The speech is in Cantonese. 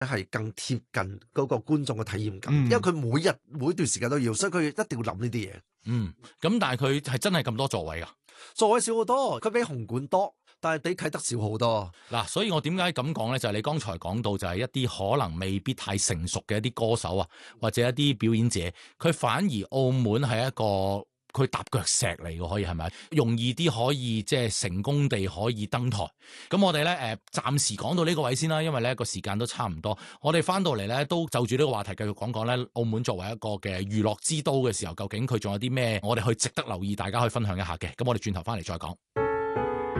係更貼近嗰個觀眾嘅體驗感，因為佢每段時間都要，所以佢一定要諗呢啲嘢。 咁但係佢係真係咁多座位㗎？ 座位少好多，佢比紅館多，但係比啟德少好多。 嗱，所以我點解咁講咧？就係你剛才講到就係一啲可能未必太成熟嘅一啲歌手啊，或者一啲表演者，佢反而澳門係一個佢踏腳石嚟嘅，可以係咪？容易啲可以即係成功地可以登台。咁我哋咧暫時講到呢個位先啦，因為咧個時間都差唔多。我哋翻到嚟咧都就住呢個話題繼續講講咧，澳門作為一個嘅娛樂之都嘅時候，究竟佢仲有啲咩我哋去值得留意，大家可以分享一下嘅。咁我哋轉頭翻嚟再講。